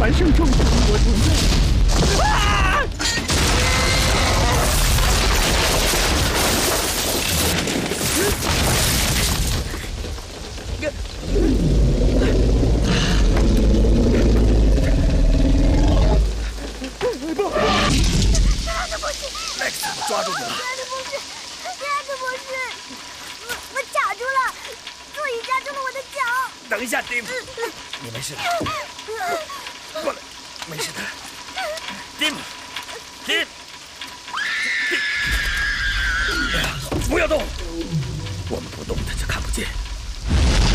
完胜众神魔同在。啊！ Max， 抓住你了！ 亲爱的博士，我卡住了，座椅夹住了我的脚。 等一下，丁，你没事的，过来，没事的，丁，不要动，我们不动他就看不见。